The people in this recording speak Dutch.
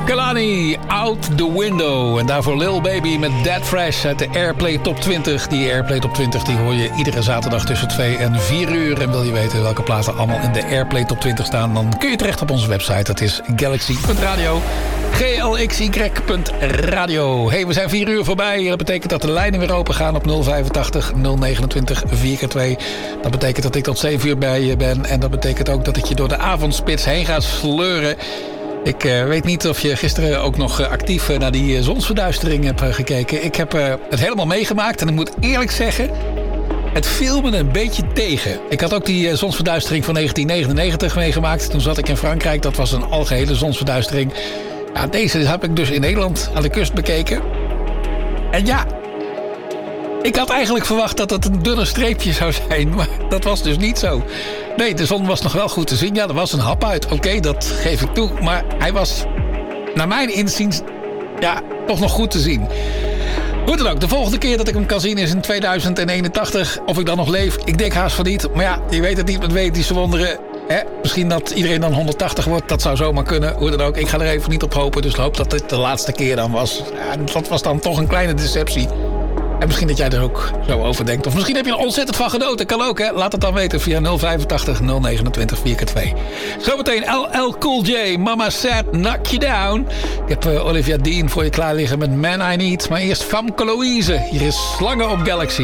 Kalani, Out the Window. En daarvoor Lil Baby met Dead Fresh uit de Airplay Top 20. Die Airplay Top 20 die hoor je iedere zaterdag tussen 2 en 4 uur. En wil je weten welke platen allemaal in de Airplay Top 20 staan... dan kun je terecht op onze website. Dat is galaxy.radio. glxy.radio. Hey, we zijn 4 uur voorbij. Dat betekent dat de lijnen weer open gaan op 085 029 4x2. Dat betekent dat ik tot 7 uur bij je ben. En dat betekent ook dat ik je door de avondspits heen ga sleuren. Ik weet niet of je gisteren ook nog actief naar die zonsverduistering hebt gekeken. Ik heb het helemaal meegemaakt en ik moet eerlijk zeggen... het viel me een beetje tegen. Ik had ook die zonsverduistering van 1999 meegemaakt. Toen zat ik in Frankrijk. Dat was een algehele zonsverduistering. Ja, deze heb ik dus in Nederland aan de kust bekeken. En ja... ik had eigenlijk verwacht dat het een dunne streepje zou zijn. Maar dat was dus niet zo. Nee, de zon was nog wel goed te zien. Ja, er was een hap uit. Oké, dat geef ik toe. Maar hij was, naar mijn inziens, ja, toch nog goed te zien. Hoe dan ook, de volgende keer dat ik hem kan zien is in 2081. Of ik dan nog leef, ik denk haast van niet. Maar ja, je weet het niet met wetische wonderen. Misschien dat iedereen dan 180 wordt. Dat zou zomaar kunnen. Hoe dan ook, ik ga er even niet op hopen. Dus hoop dat dit de laatste keer dan was. Ja, dat was dan toch een kleine deceptie. En misschien dat jij er ook zo over denkt. Of misschien heb je er ontzettend van genoten. Kan ook, hè? Laat het dan weten via 085 029 4x2. Zometeen LL Cool J, Mama Said Knock You Down. Ik heb Olivia Dean voor je klaar liggen met Man I Need. Maar eerst Famke Louise. Hier is Slangen op Galaxy.